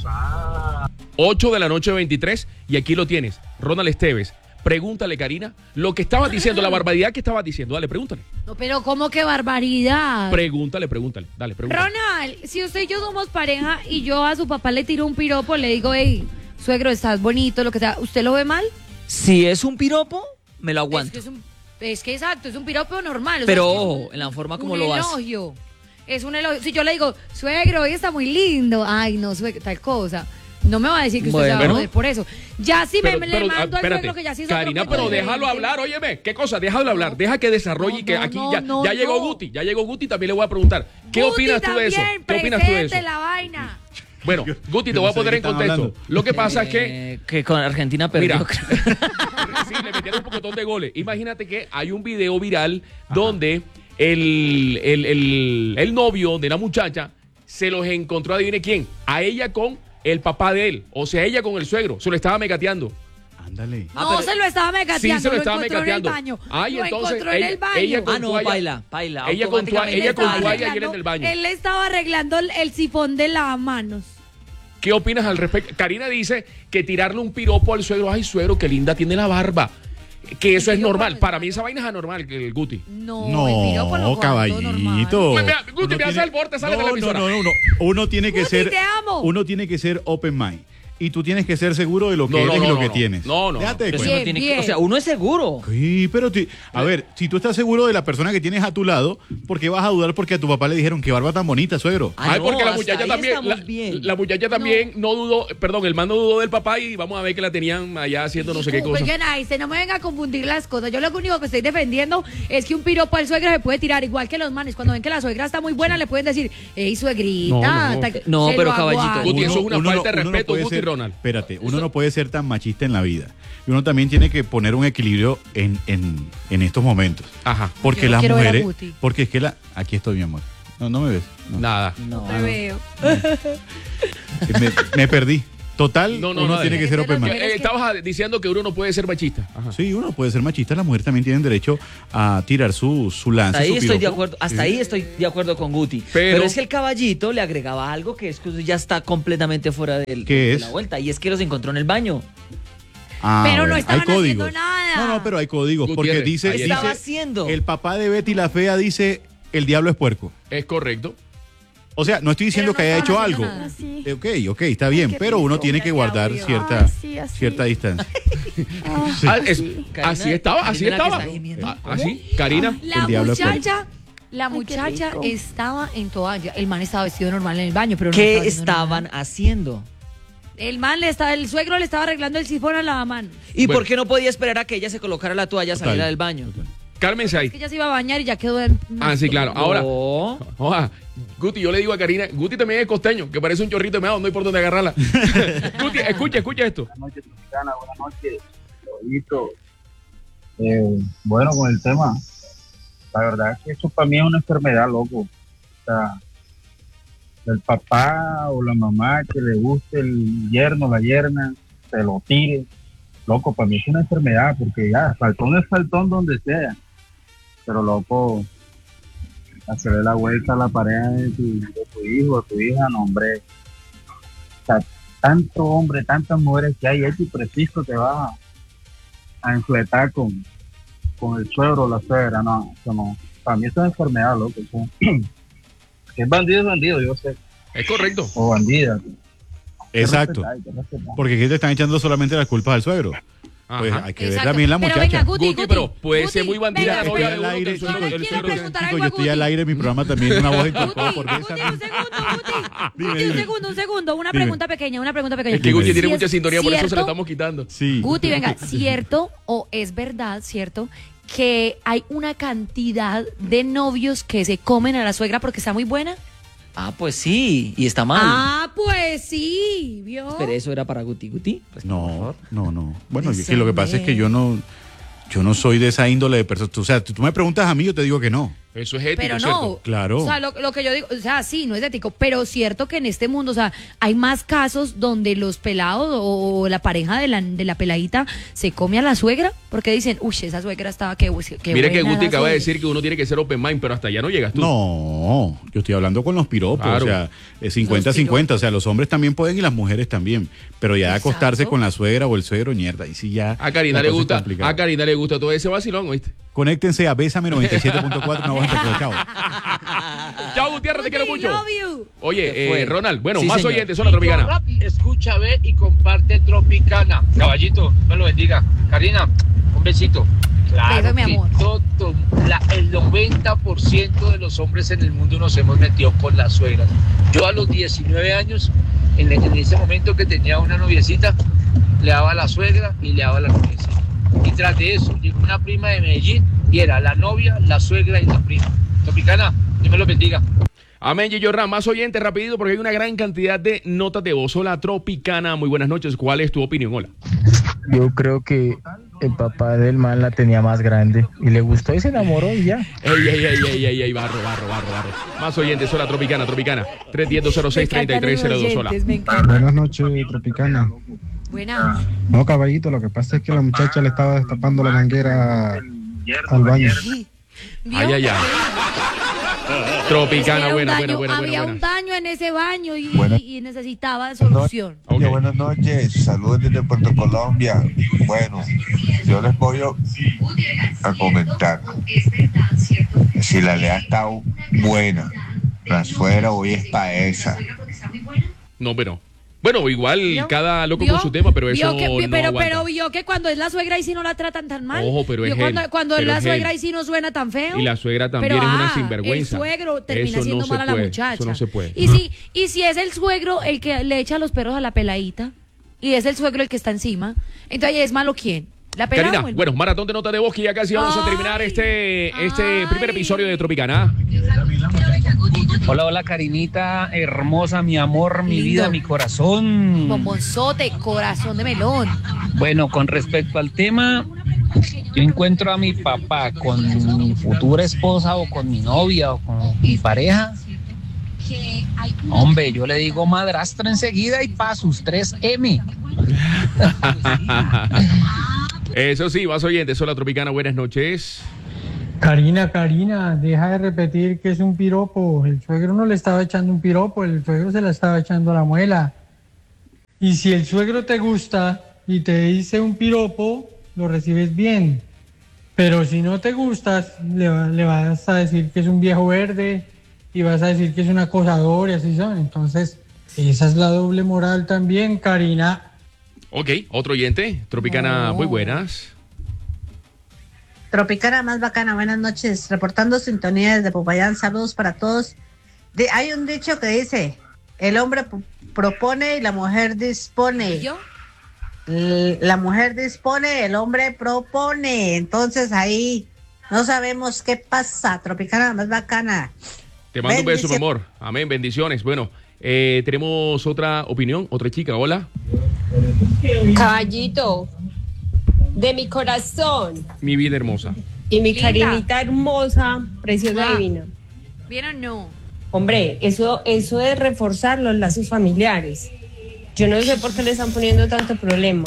S1: 8 de la noche 23 y aquí lo tienes. Ronald Esteves. Pregúntale, Karina, lo que estabas diciendo, la barbaridad que estabas diciendo. Dale, pregúntale.
S2: No, pero ¿cómo que barbaridad?
S1: Pregúntale. Dale, pregúntale.
S2: Ronald, si usted y yo somos pareja y yo a su papá le tiro un piropo, le digo, hey, suegro, estás bonito, lo que sea, ¿usted lo ve mal?
S11: Si es un piropo, me lo aguanto.
S2: Es que exacto, es un piropo normal. o
S11: Pero
S2: sea, es
S11: ojo, en la forma como
S2: un
S11: lo hace.
S2: elogio. Es un elogio. Si yo le digo, suegro, hoy está muy lindo. Ay, no, suegro, tal cosa. No me va a decir que usted se va a
S1: Bueno.
S2: joder por eso. Ya si
S1: Pero,
S2: le
S1: pero,
S2: mando al
S1: espérate,
S2: suegro que ya sí es otro
S1: Karina,
S2: cuento
S1: pero
S2: diferente.
S1: déjalo hablar, óyeme. ¿Qué cosa? Déjalo hablar. Deja que desarrolle y que aquí ya llegó Guti. Ya llegó Guti, también le voy a preguntar. ¿Qué
S2: Guti
S1: opinas tú de eso?
S2: también,
S1: ¿Qué opinas tú de eso?
S2: presente la vaina.
S1: Bueno, Guti, te voy a poner en contexto. Lo que pasa es
S11: que con Argentina perdió.
S1: Mira, sí, le metieron un pocotón de goles. Imagínate que hay un video viral donde el novio de la muchacha se los encontró, adivine quién, a ella con el papá de él, o sea, ella con el suegro, se lo estaba megateando.
S8: Ándale.
S2: No, se lo estaba megateando.
S1: Sí, se lo estaba
S2: encontró
S1: megateando.
S2: En el baño.
S1: Ay,
S2: lo
S1: entonces,
S2: encontró en el baño.
S1: ella con toalla-
S11: paila.
S1: Ella con toalla y él en el baño.
S2: Él le estaba arreglando el sifón de lavamanos.
S1: ¿Qué opinas al respecto? Karina dice que tirarle un piropo al suegro, ay, suegro, qué linda tiene la barba. Que eso es normal. Para mí esa vaina es anormal, el Guti.
S2: No, el piropo lo guardo normal.
S1: Guti, me hace el borde, sale de la emisora.
S8: No. Uno tiene que
S2: Guti,
S8: ser.
S2: te amo.
S8: Uno tiene que ser open mind. Y tú tienes que ser seguro de lo que eres y lo que tienes.
S1: No.
S8: Déjate de
S11: Pero
S8: cuento.
S11: uno tiene que- o sea, uno es seguro.
S8: Sí, pero a ver, si tú estás seguro de la persona que tienes a tu lado, ¿por qué vas a dudar porque a tu papá le dijeron qué barba tan bonita, suegro?
S1: Ay, porque la
S11: hasta
S1: muchacha
S11: ahí
S1: también,
S11: estamos bien.
S1: la muchacha también no dudó, perdón, el man no dudó del papá y vamos a ver que la tenían allá haciendo no sé qué cosa.
S2: Oigan, no me venga a confundir las cosas. Yo lo único que estoy defendiendo es que un piropo al suegro se puede tirar, igual que los manes. Cuando ven que la suegra está muy buena, le pueden decir, hey, suegrita.
S11: No,
S2: se
S11: pero
S2: lo
S11: caballito.
S2: aguanto.
S1: Guti, eso es una falta de
S8: uno no
S1: respeto,
S8: puede
S1: Guti
S8: ser-
S1: Ronald.
S8: Espérate, uno no puede ser tan machista en la vida. Y uno también tiene que poner un equilibrio en estos momentos.
S1: Ajá.
S8: Porque
S2: Yo no
S8: las
S2: quiero ver a
S8: mujeres.
S2: Guti.
S8: Porque es que aquí estoy, mi amor. No me ves. No.
S1: Nada.
S2: Te veo.
S8: Me perdí. Total,
S1: No,
S8: uno tiene que ser open mind.
S1: Estabas diciendo que uno no puede ser machista. Ajá.
S8: Sí, uno puede ser machista, las mujeres también tienen derecho a tirar su lance.
S11: Hasta ahí
S8: su
S11: estoy de
S8: piropo.
S11: acuerdo, hasta
S8: Sí.
S11: ahí estoy de acuerdo con Guti. Pero es que el caballito le agregaba algo que es que ya está completamente fuera de la vuelta. Y es que los encontró en el baño.
S2: Pero no
S8: hay
S2: estaban haciendo
S8: códigos.
S2: nada.
S8: No, pero hay códigos. Porque
S1: Gutiérrez,
S8: dice,
S1: ahí
S11: ¿Qué estaba
S8: dice
S11: haciendo?
S8: el papá de Betty la Fea dice, el diablo es puerco.
S1: Es correcto.
S8: O sea, no estoy diciendo
S2: Pero
S8: que
S2: no
S8: haya hecho
S2: estaban
S8: algo.
S2: haciendo nada.
S8: Ok, está bien,
S2: qué
S8: pero uno
S2: rico.
S8: tiene que guardar
S2: Ay,
S8: cierta,
S2: sí, así.
S8: cierta distancia. Sí.
S1: Así estaba.
S11: Karina, la que está gimiendo.
S1: Así, Karina.
S2: La
S8: El diablo es
S2: muchacha estaba en toalla. El man estaba vestido normal en el baño, pero no
S11: ¿Qué
S2: estaba haciendo
S11: estaban
S2: nada.
S11: haciendo?
S2: El suegro le estaba arreglando el sifón a la lavamanos.
S11: ¿Y
S1: Bueno.
S11: por qué no podía esperar a que ella se colocara la toalla,
S8: Total,
S11: saliera del baño?
S1: Cálmense ahí.
S2: Es que ella se iba a bañar y ya quedó
S1: Sí, claro. Ahora,
S11: No.
S1: oja, Guti, yo le digo a Karina, Guti también es costeño, que parece un chorrito de meado, no hay por dónde agarrarla. Guti, escucha esto.
S12: Buenas noches, Tropicana, buenas noches, Rodito. Bueno, con el tema, la verdad es que eso para mí es una enfermedad, loco. O sea, el papá o la mamá que le guste el yerno, la yerna, se lo tire. loco, para mí es una enfermedad, porque ya, faltón es faltón donde sea. Pero, loco, hacerle la vuelta a la pareja de tu hijo, de tu hija, no, hombre. O sea, tanto hombre, tantas mujeres que hay, y preciso te vas a enfletar con el suegro o la suegra, no, eso no. Para mí es una enfermedad, loco. Eso. Es bandido, yo sé.
S1: Es correcto.
S12: O bandida.
S13: Exacto. Porque aquí te están echando solamente las culpas al suegro. Pues hay que ver también la muchacha.
S2: Venga, Guti,
S1: pero puede ser muy bandida la novia de uno.
S13: Yo estoy al aire, mi programa también es una voz incorporada por
S2: un segundo, una pregunta pequeña.
S1: Es que Guti tiene mucha sintonía, por eso se la estamos quitando.
S13: Sí.
S2: Guti, venga, ¿cierto o es verdad, cierto, que hay una cantidad de novios que se comen a la suegra porque está muy buena?
S11: Ah, pues sí, y está mal.
S2: Ah, pues sí, ¿vio?
S11: Pero eso era para Guti. Pues,
S13: no. Bueno, es que lo que pasa es que yo no soy de esa índole de persona. O sea, tú me preguntas a mí, yo te digo que no.
S1: Eso es ético,
S2: pero no,
S1: ¿cierto?
S13: Claro.
S2: O sea, lo que yo digo, o sea, sí, no es ético, pero cierto que en este mundo, o sea, hay más casos donde los pelados o la pareja de la peladita se come a la suegra, porque dicen, uy, esa suegra estaba que
S1: mira que Guti acaba de decir que uno tiene que ser open mind, pero hasta allá no llegas tú.
S13: No, yo estoy hablando con los piropos, claro. O sea, 50-50, o sea, los hombres también pueden y las mujeres también, pero ya de acostarse con la suegra o el suegro, mierda, y sí ya.
S1: A Karina le gusta todo ese vacilón, ¿oíste?
S13: Conéctense a Bésame 97.4, una voz entre todos. Chao.
S1: Chao, Gutiérrez, te quiero mucho. Oye, Ronald, bueno,
S5: Sí,
S1: más
S5: señor.
S1: oyentes, son la Tropicana.
S5: Escucha, ve y comparte Tropicana. Caballito, me lo bendiga. Karina, un besito. Claro,
S2: beso, mi amor.
S5: El 90% de los hombres en el mundo nos hemos metido con las suegras. Yo a los 19 años, en ese momento que tenía una noviecita, le daba a la suegra y le daba a la noviecita. Y tras de eso, llegó una prima de Medellín y era la novia, la suegra y la prima. Tropicana, Dios me lo bendiga.
S1: Amén, Gillo Ram, más oyentes rapidito porque hay una gran cantidad de notas de voz. Hola, Tropicana, muy buenas noches. ¿Cuál es tu opinión? Hola.
S8: Yo creo que el papá del man la tenía más grande y le gustó y se enamoró y ya.
S1: Ey, barro. Más oyentes, hola, Tropicana. 310-206-3302, hola.
S8: Buenas noches, Tropicana.
S2: Buena.
S8: No, caballito, lo que pasa es que la muchacha le estaba destapando la manguera al baño.
S1: Ay. Tropicana, buena.
S2: Había un daño en ese baño y necesitaba solución.
S14: Okay. Buenas noches, saludos desde Puerto Colombia. Bueno, yo les voy a comentar. Si la lea está buena, la suegra hoy es para esa.
S1: No, pero... Bueno, igual cada loco con su tema, pero eso no
S2: pero vio que cuando es la suegra y si no la tratan tan mal.
S1: Ojo, pero es
S2: cuando es la suegra y si no suena tan feo.
S1: Y la suegra también es una sinvergüenza.
S2: El suegro termina siendo mal a la muchacha.
S1: Eso no se puede.
S2: Y si es el suegro el que le echa los perros a la peladita y es el suegro el que está encima, entonces es malo ¿quién? La pelada.
S1: Karina, bueno, maratón de nota de voz que ya casi vamos a terminar este primer episodio de Tropicana.
S5: Hola, Karinita, hermosa, mi amor, mi vida, mi corazón.
S2: Bombonzote, corazón de melón.
S5: Bueno, con respecto al tema, yo encuentro a mi papá con mi futura esposa o con mi novia o con mi pareja. Hombre, yo le digo madrastra enseguida y pa' sus 3M.
S1: Eso sí, vas oyentes, hola Tropicana, buenas noches.
S15: Karina, deja de repetir que es un piropo. El suegro no le estaba echando un piropo, el suegro se la estaba echando a la muela. Y si el suegro te gusta y te dice un piropo, lo recibes bien. Pero si no te gustas, le vas a decir que es un viejo verde y vas a decir que es un acosador y así son. Entonces, esa es la doble moral también, Karina.
S1: Ok, otro oyente, Tropicana, muy buenas.
S16: Tropicana más bacana, buenas noches, reportando sintonía desde Popayán, saludos para todos. Hay un dicho que dice, el hombre propone y la mujer dispone.
S2: ¿Yo?
S16: La mujer dispone, el hombre propone, entonces ahí no sabemos qué pasa. Tropicana más bacana.
S1: Te mando un beso, mi amor, amén, bendiciones. Bueno, tenemos otra opinión, otra chica, hola.
S17: Caballito, de mi corazón.
S1: Mi vida hermosa.
S17: Y mi Karinita hermosa, preciosa, divina.
S2: ¿Bien o no?
S17: Hombre, eso es reforzar los lazos familiares. Yo no sé por qué le están poniendo tanto problema.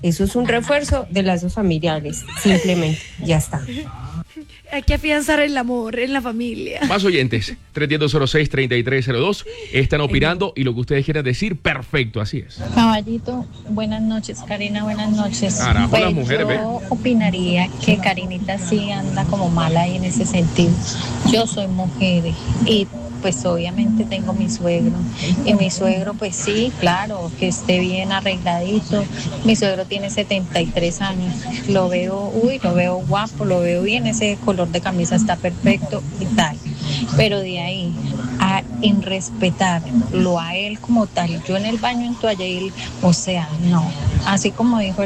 S17: Eso es un refuerzo de lazos familiares, simplemente, ya está.
S2: Hay que afianzar el amor en la familia.
S1: Más oyentes, 310-06-3302, están opinando y lo que ustedes quieran decir, perfecto, así es.
S18: Caballito, buenas noches, Karina, buenas noches.
S1: Carajo,
S18: Pues
S1: las mujeres,
S18: yo opinaría que Karinita sí anda como mala ahí en ese sentido. Yo soy mujer y pues obviamente tengo mi suegro. Y mi suegro, pues sí, claro, que esté bien arregladito. Mi suegro tiene 73 años. Lo veo guapo, lo veo bien, ese color de camisa está perfecto y tal. Pero de ahí en respetarlo a él como tal, yo en el baño en toalla y él, o sea, no. Así como dijo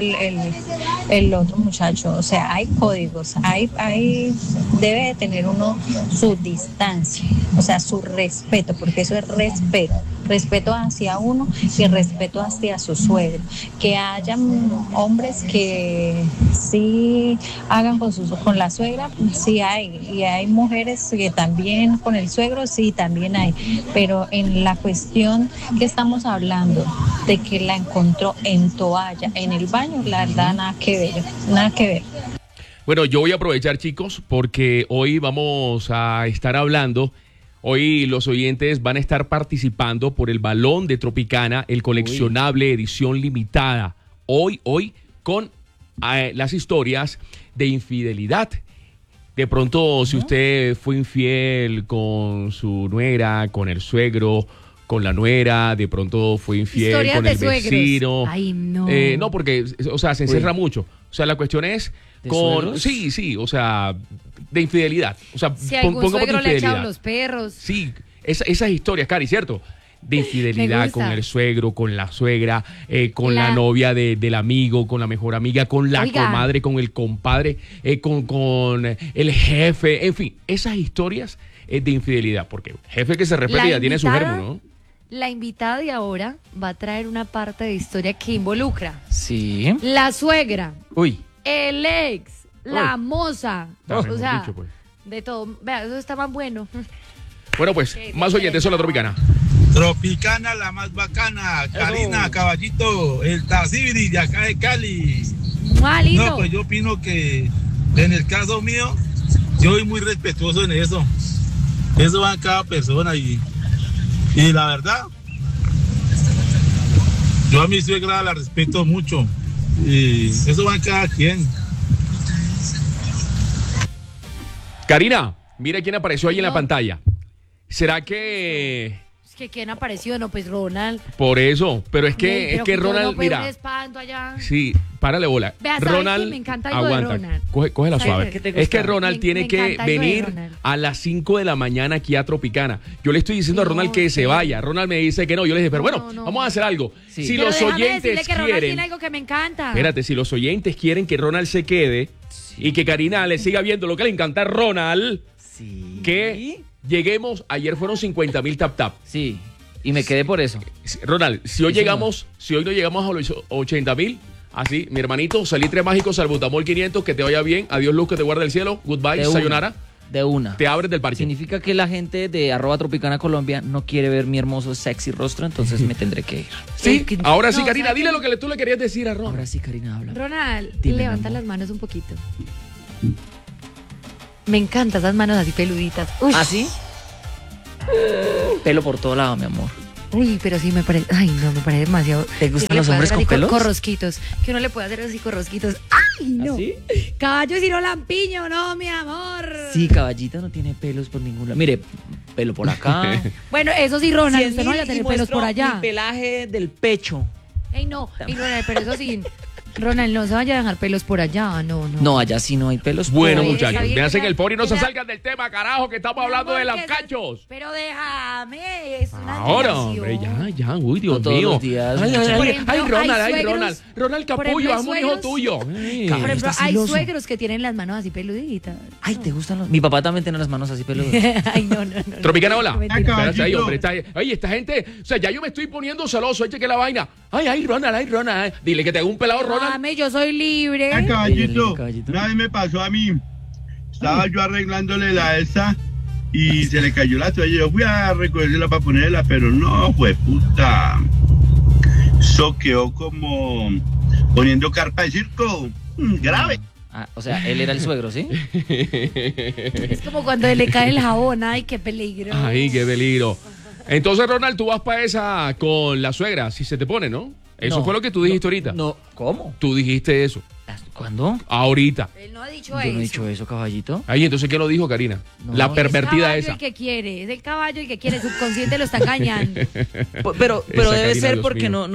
S18: el otro muchacho, o sea, hay códigos, hay debe de tener uno su distancia, o sea, su respeto, porque eso es respeto hacia uno y respeto hacia su suegro. Que hayan hombres que sí hagan con la suegra, sí hay, y hay mujeres que también con el suegro, sí, también hay, pero en la cuestión que estamos hablando de que la encontró en toalla en el baño, la verdad, nada que ver.
S1: Bueno, yo voy a aprovechar, chicos, porque hoy vamos a estar hablando. Hoy los oyentes van a estar participando por el balón de Tropicana, el coleccionable edición limitada. Hoy con las historias de infidelidad. De pronto, si usted fue infiel con su nuera, con el suegro, con la nuera, de pronto fue infiel
S2: Historias
S1: con
S2: de
S1: el vecino.
S2: Ay, no.
S1: No, porque, o sea, se encierra mucho. O sea, la cuestión es con...
S11: suegros?
S1: Sí, o sea, de infidelidad. O sea,
S2: Si algún
S1: pongamos de
S2: suegro le ha echado
S1: infidelidad.
S2: los perros.
S1: Sí, esas historias, Cari, ¿cierto? De infidelidad
S2: Me
S1: con
S2: gusta.
S1: el suegro, con la suegra, con la
S2: La-
S1: novia del amigo, con la mejor amiga, con la
S2: Oiga.
S1: comadre, con el compadre, con el jefe, en fin, esas historias de infidelidad, porque jefe que se respeta
S2: La
S1: ya tiene su
S2: invitada-
S1: germo, ¿no?
S2: La invitada de ahora va a traer una parte de historia que involucra
S11: Sí.
S2: la suegra,
S11: Uy.
S2: el ex, la moza,
S1: Está
S2: o
S1: mejor
S2: sea,
S1: dicho, pues.
S2: de todo. Vea, eso está más bueno.
S1: Bueno, pues, más oyentes, son la Tropicana.
S19: Tropicana, la más bacana. Karina, Caballito, el Tacibiri de acá de Cali.
S2: Lindo.
S19: No, pues yo opino que en el caso mío, yo soy muy respetuoso en eso. Eso va en cada persona y la verdad, yo a mi suegra la respeto mucho y eso va en cada quien.
S1: Karina, mira quién apareció ahí en la pantalla. ¿Será que
S2: Es que quién apareció, no, pues Ronald.
S1: por eso? Pero es
S2: Ey,
S1: que
S2: pero yo
S1: Ronald,
S2: no fue un
S1: mira,
S2: espanto allá.
S1: sí, párale bola.
S2: Vea, ¿sabe
S1: Ronald,
S2: qué? Me encanta algo de
S1: aguanta,
S2: Ronald.
S1: coge la
S2: ¿Sabe
S1: suave.
S2: qué te
S1: Es que
S2: gusta?
S1: Ronald
S2: Me
S1: tiene que
S2: encanta algo de
S1: venir
S2: Ronald.
S1: a las 5 de la mañana aquí a Tropicana. Yo le estoy diciendo a Ronald que se vaya. Ronald me dice que no. Yo le dije, pero bueno, vamos a hacer algo. Si
S2: Pero
S1: los
S2: déjame
S1: oyentes
S2: decirle que Ronald
S1: quieren,
S2: tiene algo que me encanta.
S1: espérate, si los oyentes quieren que Ronald se quede y que Karina le siga viendo lo que le encanta a Ronald, que lleguemos, ayer fueron 50,000 tap.
S11: Sí, y me quedé por eso.
S1: Ronald, si hoy
S11: Sí,
S1: no llegamos a los 80,000, así, mi hermanito, salitre mágico, salbutamol 500, que te vaya bien, adiós luz, que te guarde el cielo, goodbye,
S11: De una.
S1: sayonara.
S11: De una.
S1: Te abres del parque.
S11: Significa que la gente de @Tropicana Colombia no quiere ver mi hermoso, sexy rostro, entonces me tendré que ir.
S1: Sí, ahora sí,
S2: No,
S1: Karina,
S2: ¿sabe
S1: dile
S2: qué?
S1: lo que tú le querías decir a Ronald.
S11: Ahora sí, Karina, habla.
S2: Ronald,
S11: Dime,
S2: levanta
S11: mi amor.
S2: las manos un poquito. Me encantan esas manos así peluditas. Uy.
S11: ¿Ah, sí? Pelo por todo lado, mi amor.
S2: Uy, pero sí me parece. Ay, no, me parece demasiado.
S11: ¿Te gustan
S2: que le
S11: los
S2: pueda
S11: hombres
S2: hacer
S11: con
S2: así
S11: pelos?
S2: Corrosquitos. Que uno le puede hacer así corrosquitos. ¡Ay, no!
S11: ¿Ah, sí?
S2: Caballo y no lampiño, no, mi amor.
S11: Sí, Caballita no tiene pelos por ningún lado. Mire, pelo por acá.
S2: Bueno, eso sí, Ronald, usted no
S11: 100,000
S2: vaya a
S11: y
S2: tener pelos
S11: muestro
S2: por allá.
S11: mi pelaje del pecho.
S2: Ey, no, ey, Ronald, pero eso sí. Ronald, no se vaya a dejar pelos por allá, no.
S11: No, allá sí no hay pelos.
S1: Bueno,
S2: Está
S1: muchachos,
S2: bien,
S1: véanse
S2: está
S1: que el pori no se
S2: bien.
S1: salgan del tema, carajo, que estamos hablando de los cachos.
S2: Pero déjame, es una
S1: Ahora,
S2: admiración.
S1: hombre, ya, uy, Dios
S11: No todos
S1: mío.
S11: los días,
S1: Ay,
S11: muchacho.
S2: Por
S1: ay,
S2: ejemplo,
S1: ay, Ronald,
S2: hay
S1: ay,
S2: suegros-
S1: Ronald. Ronald
S2: por
S1: Capullo,
S2: ejemplo, hay
S1: es un hijo
S2: suegros-
S1: tuyo.
S2: Por ejemplo,
S11: estás
S2: hay
S11: celoso.
S2: suegros que tienen las manos así peluditas.
S11: Ay, ¿te gustan los...? Mi papá también tiene las manos así peludas.
S2: Ay, no.
S1: Tropicana, hola.
S2: Mentira.
S1: Espérate ahí, hombre, oye, esta gente, o sea, ya yo me estoy poniendo celoso, eche que la vaina. Ay, Ronald. Dile que te hago un pelado, Ronald.
S2: Dame, yo soy libre.
S19: Caballito, una vez me pasó a mí. Estaba yo arreglándole la esa y se le cayó la toalla. Yo fui a recogerla para ponerla, pero no, pues puta. Eso quedó como
S7: poniendo carpa de circo. Grave.
S11: Ah, o sea, él era el suegro, ¿sí?
S2: Es como cuando le cae el jabón. Ay, qué peligro.
S1: Ay, qué peligro. Entonces, Ronald, tú vas para esa con la suegra, si se te pone, ¿no? Eso fue lo que tú dijiste ahorita.
S11: No, ¿cómo?
S1: Tú dijiste eso.
S11: ¿Cuándo?
S1: Ahorita.
S2: Él no ha dicho
S11: Yo
S2: eso.
S11: no he dicho eso, caballito.
S1: Ahí, entonces, ¿qué lo dijo, Karina? La pervertida
S2: es el
S1: esa.
S2: caballo el que quiere, es el caballo el que quiere, el subconsciente lo está engañando.
S11: Pero
S1: Esa
S11: debe
S1: Karina,
S11: ser
S1: Dios
S11: porque
S1: mío.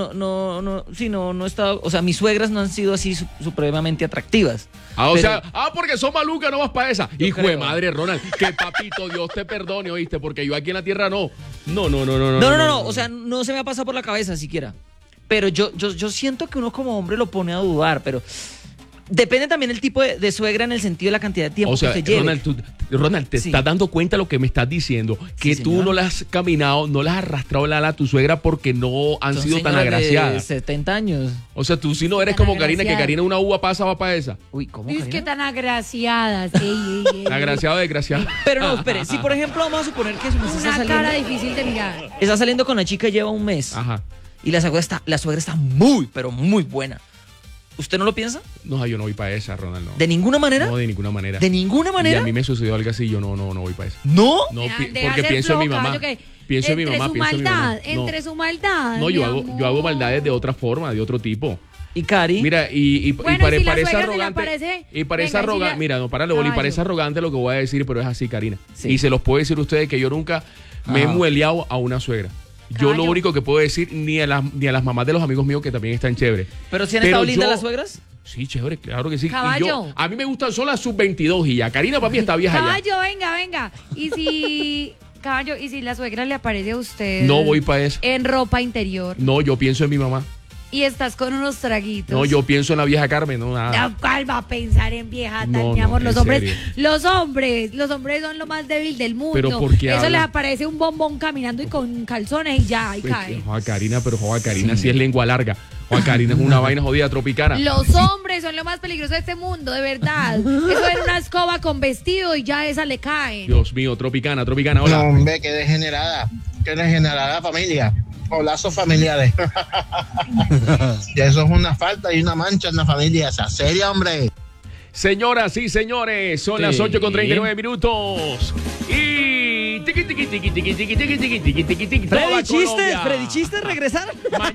S11: no está, o sea, mis suegras no han sido así supremamente atractivas.
S1: Porque son malucas, no vas para esa. Hijo de
S11: creo.
S1: madre, Ronald, que papito Dios te perdone, ¿oíste? Porque yo aquí en la tierra no. No.
S11: No, o sea, no se me ha pasado por la cabeza siquiera. Pero yo siento que uno como hombre lo pone a dudar, pero depende también el tipo de suegra en el sentido de la cantidad de tiempo
S1: O sea,
S11: que se lleve.
S1: Ronald, te estás dando cuenta de lo que me estás diciendo, que
S11: Sí,
S1: tú
S11: señor.
S1: no le has caminado, no le has arrastrado la ala a tu suegra porque no han
S11: Son
S1: sido tan
S11: señoras de
S1: agraciadas.
S11: 70 años.
S1: O sea, tú sí no eres como Karina, que Karina una uva pasa, va para esa.
S11: Uy, ¿cómo,
S2: Es que tan agraciadas. Ey.
S1: Agraciado, desgraciado.
S11: Pero no, espere, si por ejemplo vamos a suponer que su mujer está
S2: Una
S11: saliendo,
S2: cara difícil de mirar.
S11: está saliendo con la chica y lleva un mes.
S1: Ajá.
S11: Y la suegra está muy, pero muy buena. ¿Usted no lo piensa?
S1: No, yo no voy para esa, Ronald, no.
S11: ¿De ninguna manera?
S1: No, de ninguna manera.
S11: ¿De ninguna manera?
S1: Y a mí me sucedió algo así, yo no voy para esa.
S11: ¿No?
S1: No,
S2: Deja
S1: porque
S2: ser
S1: pienso en mi
S2: floja,
S1: mamá.
S2: yo que-
S1: Pienso en mi
S2: entre
S1: mamá,
S2: su
S1: pienso en mi mamá.
S2: maldad, entre su maldad.
S1: No,
S2: mi
S1: yo
S2: amor.
S1: hago maldades de otra forma, de otro tipo.
S11: ¿Y Cari?
S1: Mira, y
S2: Bueno,
S1: parece
S2: si la suegra se le
S1: arrogante.
S2: aparece,
S1: Y parece
S2: venga, si
S1: arrogante.
S2: la-
S1: Mira, no, párale, Boli,
S2: Caballo.
S1: parece arrogante lo que voy a decir, pero es así, Karina.
S11: Sí.
S1: Y se los puedo decir a ustedes que yo nunca me he
S11: Ajá.
S1: mueleado a una suegra. Yo lo
S2: Caballo.
S1: único que puedo decir, ni a las mamás de los amigos míos que también están chéveres.
S11: ¿Pero si han
S1: Pero
S11: estado lindas
S1: yo-
S11: las suegras?
S1: Sí, chévere, claro que sí. Y
S2: Caballo.
S1: a mí me gustan son las sub-22 y ya. Karina para mí está vieja ya.
S2: Caballo, venga. Y si... Caballo, ¿y si la suegra le aparece a usted?
S1: No voy para eso.
S2: En ropa interior.
S1: No, yo pienso en mi mamá.
S2: Y estás con unos traguitos.
S1: No, yo pienso en la vieja Carmen, no, nada.
S2: No, ¿cuál va a pensar en vieja tal,
S1: No,
S2: mi amor?
S1: en
S2: Los hombres
S1: serio.
S2: son lo más débil del mundo.
S1: Pero ¿por qué
S2: Eso
S1: hablan?
S2: les aparece un bombón caminando y con calzones y ya, y cae.
S1: Joa Karina, pero Joa Karina sí es lengua larga. Joa Karina es una vaina jodida tropicana.
S2: Los hombres son lo más peligroso de este mundo, de verdad. Eso era una escoba con vestido y ya esa le cae.
S1: Dios mío, tropicana,
S20: No,
S1: hola.
S20: hombre, qué degenerada familia, o lazos familiares. Y eso es una falta y una mancha en la familia, esa seria, hombre.
S1: Señoras y señores, son las 8:39 minutos. Y tiqui, tiqui, tiqui, tiqui, tiqui, tiqui, tiqui, tiqui, tiqui, tiqui, toda Colombia.
S11: Freddy Chistes, regresar.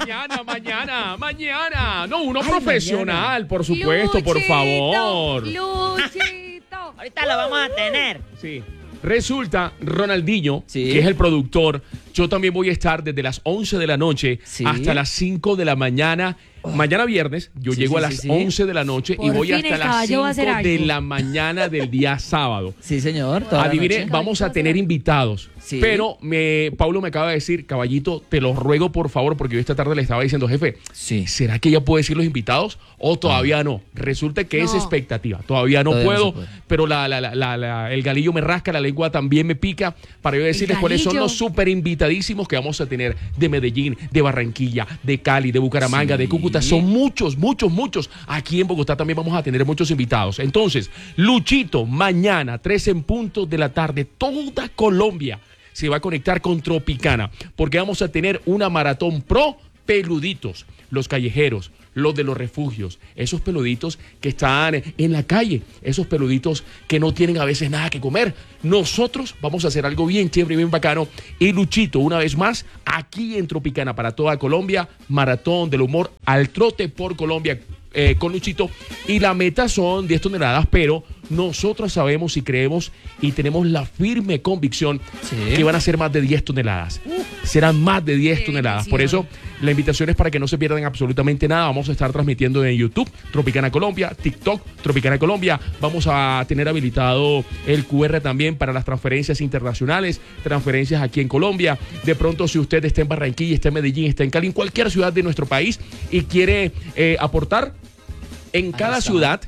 S1: Mañana. No, uno profesional, por supuesto, por favor.
S2: Luchito.
S17: Ahorita lo vamos a tener.
S1: Sí. Resulta, Ronaldinho,
S11: Sí.
S1: que es el productor, yo también voy a estar desde las 11 de la noche
S11: Sí.
S1: hasta las 5 de la mañana. Mañana viernes, yo
S11: Sí,
S1: llego
S11: sí,
S1: a las
S11: sí, sí.
S1: 11 de la noche y
S2: Por
S1: voy
S2: fin
S1: hasta
S2: el
S1: las
S2: caballo va a
S1: 5
S2: hacer
S1: de
S2: algo.
S1: la mañana del día sábado.
S11: Sí, señor. toda la
S1: Adivine,
S11: noche.
S1: vamos a tener invitados.
S11: Sí.
S1: Pero Paulo me acaba de decir, caballito, te lo ruego por favor, porque yo esta tarde le estaba diciendo, jefe,
S11: Sí.
S1: ¿será que ya puede decir los invitados o todavía no? Resulta que es
S2: No.
S1: expectativa. Todavía no
S11: Todavía no
S1: puedo,
S11: se puede.
S1: pero el galillo me rasca, la lengua también me pica para yo decirles cuáles son
S2: galillo.
S1: los súper invitadísimos que vamos a tener de Medellín, de Barranquilla, de Cali, de Bucaramanga,
S11: Sí.
S1: de Cúcuta. Son muchos. Aquí en Bogotá también vamos a tener muchos invitados. Entonces, Luchito, mañana, 3 en punto de la tarde, toda Colombia se va a conectar con Tropicana, porque vamos a tener una maratón pro peluditos, los callejeros, los de los refugios, esos peluditos que están en la calle, esos peluditos que no tienen a veces nada que comer. Nosotros vamos a hacer algo bien chévere y bien bacano. Y Luchito, una vez más, aquí en Tropicana para toda Colombia, maratón del humor al trote por Colombia. Con Luchito, y la meta son 10 toneladas, pero nosotros sabemos y creemos y tenemos la firme convicción que van a ser más de 10 toneladas. Serán más de 10 toneladas. Por eso, la invitación es para que no se pierdan absolutamente nada. Vamos a estar transmitiendo en YouTube, Tropicana Colombia, TikTok, Tropicana Colombia. Vamos a tener habilitado el QR también para las transferencias internacionales, transferencias aquí en Colombia. De pronto, si usted está en Barranquilla, está en Medellín, está en Cali, en cualquier ciudad de nuestro país y quiere aportar, en cada ciudad,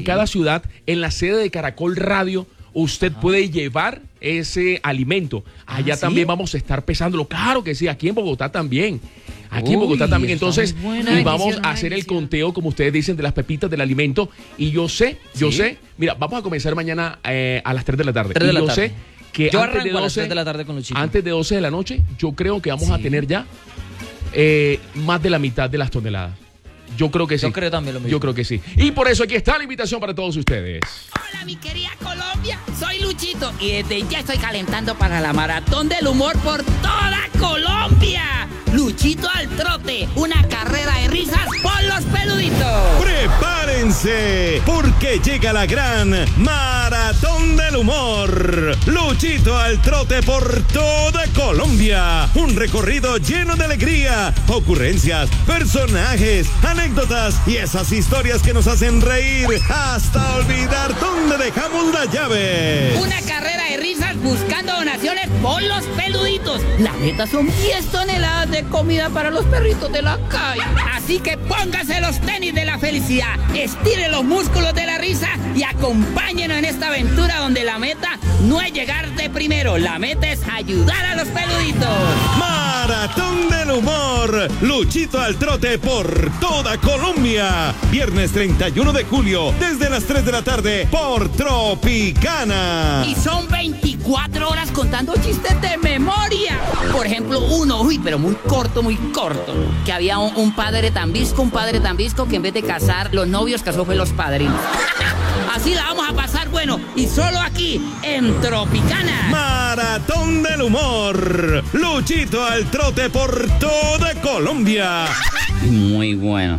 S1: en la sede de Caracol Radio, usted puede llevar ese alimento. Allá
S11: ¿sí?
S1: también vamos a estar pesándolo. Claro que sí, aquí en Bogotá también. Aquí en Bogotá también.
S11: está
S1: Entonces,
S11: muy buena.
S1: y vamos
S2: bendición,
S1: a
S2: una
S1: hacer el
S2: bendición.
S1: conteo, como ustedes dicen, de las pepitas del alimento. Y yo sé, mira, vamos a comenzar mañana a las 3 de la tarde.
S11: 3 de
S1: y
S11: la
S1: yo
S11: tarde.
S1: sé que
S11: Yo
S1: antes de
S11: arranco a las
S1: 12
S11: 3 de la tarde con Luchito.
S1: antes de 12 de la noche, yo creo que vamos a tener ya más de la mitad de las toneladas. Yo creo que sí.
S11: Yo creo también lo mismo.
S1: Yo creo que sí. Y por eso aquí está la invitación para todos ustedes.
S21: Hola, mi querida Colombia. Soy Luchito y desde ya estoy calentando para la maratón del humor por toda Colombia. Luchito al trote, una carrera de risas por los peluditos.
S22: ¡Prepárense! Porque llega la gran Maratón del Humor. Luchito al trote por toda Colombia. Un recorrido lleno de alegría, ocurrencias, personajes, anécdotas y esas historias que nos hacen reír hasta olvidar dónde dejamos las llaves.
S21: Una carrera de risas buscando donaciones por los peluditos. La neta son 10 toneladas de comida para los perritos de la calle. Así que póngase los tenis de la felicidad, estire los músculos de la risa y acompáñenos en esta aventura donde la meta no es llegar de primero, la meta es ayudar a los peluditos.
S22: Maratón del Humor. Luchito al trote por toda Colombia. Viernes 31 de julio, desde las 3 de la tarde, por Tropicana.
S21: Y son 24 horas contando chistes de memoria. Por ejemplo, uno, pero muy corto, que había un padre tan visco que en vez de casar los novios, casó fue los padrinos. Así la vamos a pasar, bueno, y solo aquí, en Tropicana.
S22: Maratón del Humor. Luchito al trote por toda Colombia.
S21: Muy bueno.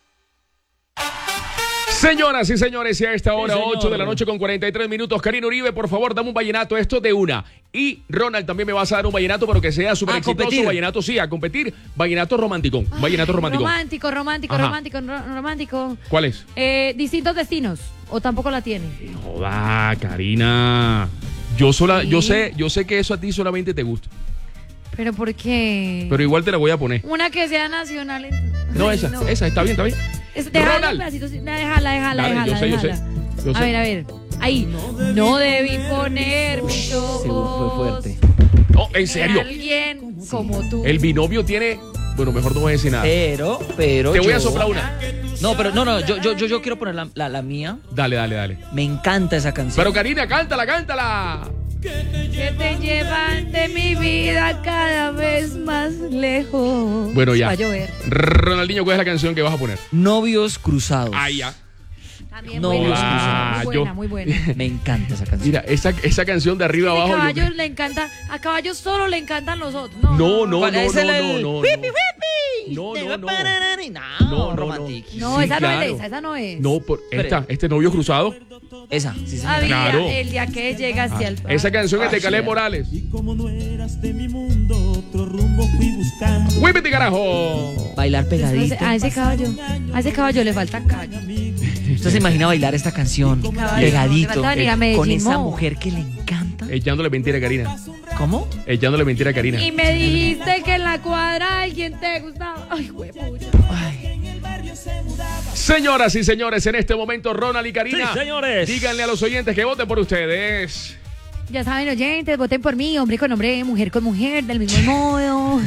S1: Señoras y señores, y a esta hora,
S11: Sí, señor.
S1: 8 de la noche con 43 minutos. Karina Uribe, por favor, dame un vallenato, esto de una. Y Ronald, también me vas a dar un vallenato, pero que sea súper exitoso.
S11: competir.
S1: Vallenato, sí, a competir. Vallenato romántico. Vallenato romántico.
S2: Romántico.
S1: ¿Cuál es?
S2: Distintos destinos. ¿O tampoco la tiene?
S1: Joda, Karina. Yo sé que eso a ti solamente te gusta.
S2: ¿Pero por qué?
S1: Pero igual te la voy a poner.
S2: Una que sea nacional.
S1: No, esa, está bien.
S2: Déjala
S1: Ronald.
S2: un pedacito, déjala.
S1: Dale, yo sé.
S2: A ver. Ahí. No debí poner mis ojos.
S11: Fue fuerte.
S1: No, en serio.
S2: Alguien como tú.
S1: El binomio tiene... Bueno, mejor no voy a decir nada.
S11: Pero
S1: Te voy a
S11: yo-
S1: soplar una.
S11: No, pero no, yo quiero poner la mía.
S1: Dale.
S11: Me encanta esa canción.
S1: Pero Karina, cántala.
S2: Que te llevan de mi vida cada vez más lejos.
S1: Bueno, ya.
S2: Va a llover.
S1: Ronaldinho, ¿cuál es la canción que vas a poner?
S11: Novios cruzados.
S1: Ah, ya.
S2: También
S11: No,
S2: buena.
S1: ah,
S2: Muy buena.
S11: Me encanta esa canción.
S1: Mira, esa canción de arriba
S2: A
S1: abajo.
S2: caballos le encanta, a caballos solo le encantan los otros.
S1: No.
S11: ¿Cuál es el
S1: No.
S11: whippy, whippy?
S1: No.
S11: No, romántico.
S2: No,
S1: Sí,
S2: esa
S1: claro.
S2: no es esa no es.
S1: No, este novio cruzado.
S11: Esa, sí, señor.
S2: Ah, mira,
S1: Claro.
S2: el día que llega hacia el
S1: Esa canción es de Caleb Morales. ¡Huépete, carajo!
S11: Bailar pegadito.
S2: A ese caballo le falta callo.
S11: ¿Usted se imagina bailar esta canción
S2: Caballo,
S11: pegadito
S2: le falta venir a
S11: con
S2: Medellín,
S11: esa
S2: Mo.
S11: mujer que le encanta?
S1: Echándole mentira a Karina.
S11: ¿Cómo?
S1: Echándole mentira a Karina.
S2: Y me dijiste que en la cuadra alguien te gustaba. Ay, huepucha.
S1: Señoras y señores, en este momento Ronald y Karina.
S10: Sí, señores.
S1: Díganle a los oyentes que voten por ustedes.
S2: Ya saben, oyentes, voten por mí, hombre con hombre, mujer con mujer, del mismo modo.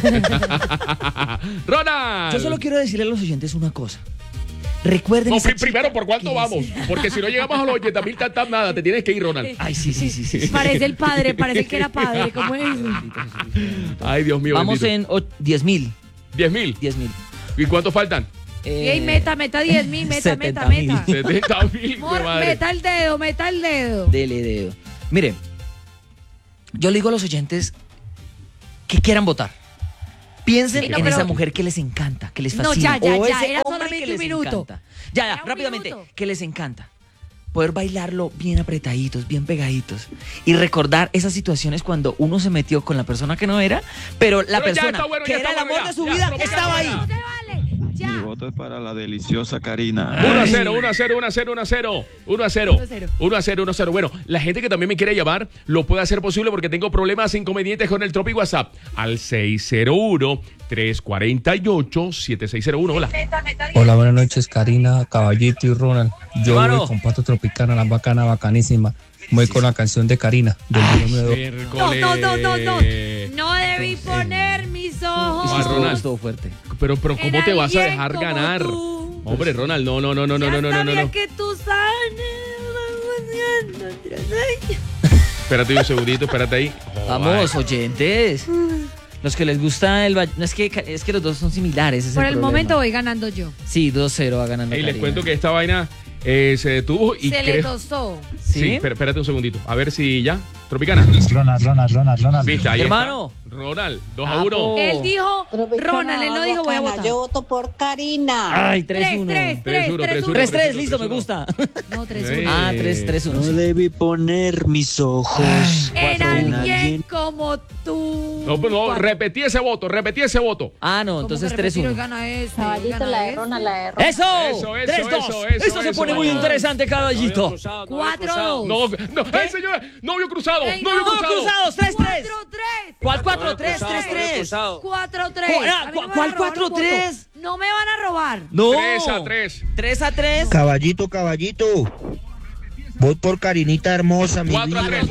S1: Ronald.
S11: Yo solo quiero decirle a los oyentes una cosa. Recuerden
S1: No,
S11: esa chica
S1: primero, ¿por cuánto
S11: que
S1: vamos? Porque si no llegamos a los 80.000 tantas nada, te tienes que ir, Ronald.
S11: Ay, sí.
S2: Parece el padre, parece que era padre, ¿cómo es?
S1: Ay, Dios mío.
S11: Vamos
S1: bendito.
S11: en 10.000.
S1: 10.000.
S11: 10.000.
S1: ¿Y cuántos faltan?
S2: Y meta 10.000, meta.
S1: 70.000.
S2: Amor,
S1: madre.
S2: meta el dedo.
S11: Dele dedo. Mire, yo le digo a los oyentes que quieran votar. Piensen
S2: Sí, no,
S11: en
S2: pero-
S11: esa mujer que les encanta, que les
S2: No,
S11: fascina.
S2: ya,
S11: o ese
S2: era
S11: hombre
S2: solamente
S11: que
S2: un
S11: les
S2: minuto.
S11: encanta. Ya,
S2: Era un
S11: rápidamente,
S2: minuto.
S11: que les encanta. Poder bailarlo bien apretaditos, bien pegaditos. Y recordar esas situaciones cuando uno se metió con la persona que no era, pero la
S1: Pero ya
S11: persona
S1: está bueno,
S11: que
S1: ya
S11: era el
S1: está bueno,
S11: amor de su
S1: ya,
S11: vida
S1: ya,
S11: estaba ahí.
S7: Mi voto es para la deliciosa Karina.
S1: 1-0. Bueno, la gente que también me quiere llamar lo puede hacer posible porque tengo problemas inconvenientes con el Tropi WhatsApp al 601-348-7601. Hola.
S23: Hola, buenas noches, Karina, Caballito y Ronald. Yo
S1: Hermano.
S23: voy con Pato Tropicana, la bacana, bacanísima. Voy con la canción de Karina, del binomio de
S1: Miércoles.
S2: No debí poner mis ojos.
S1: Ah, Ronald.
S11: Estuvo fuerte.
S1: Pero ¿cómo te vas a
S2: alguien
S1: dejar
S2: como
S1: ganar?
S2: tú.
S1: Hombre, Ronald, no.
S2: Sabía que tú sabes.
S1: Espérate un segundito, espérate ahí.
S11: Vamos, oyentes. Los que les gusta el no es que los dos son similares.
S2: Por el momento voy ganando yo.
S11: Sí, 2-0 va ganando.
S1: Y les cuento que esta vaina se detuvo y
S2: se le tostó.
S1: Sí, espérate un segundito. A ver si ya. Tropicana.
S12: Ronald.
S1: Viste, ahí
S11: hermano.
S1: Está. Ronald, 2-1.
S2: Él dijo, Ronald, él no dijo voy a votar.
S16: Yo voto por Karina.
S11: Ay, 3-1. 3-3, listo, me gusta.
S2: No, 3-1.
S11: Ah, 3-1.
S3: No debí poner mis ojos
S2: en alguien como tú.
S1: No, repetí ese voto.
S11: Ah, no, entonces 3-1.
S18: Caballito, la de Ronald, la de Ronald.
S11: ¡Eso! 3-2. Esto se pone muy interesante, caballito.
S2: 4-2.
S1: No, señora, novio cruzado.
S11: ¡No cruzados! 3-3.
S2: 4-3.
S11: ¿Cuál 4-3? 3-3.
S2: 4-3.
S11: ¿Cuál 4-3?
S2: No me van a robar.
S11: No.
S1: 3-3.
S11: 3-3.
S3: Caballito. Voy por Karinita hermosa, mi
S1: 4-3.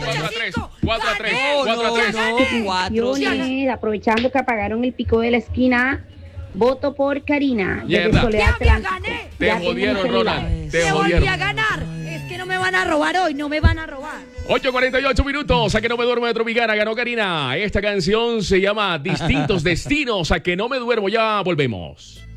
S18: 4-3. Aprovechando que apagaron el pico de la esquina, voto por Karina.
S1: Mierda.
S2: Gané.
S1: Te jodieron, Ronald. Te
S2: volví a ganar. Es que no me van a robar hoy, no me van a robar.
S1: 8:48 minutos, A que no me duermo de Tropicana, ganó Karina. Esta canción se llama Distintos Destinos, A que no me duermo, ya volvemos.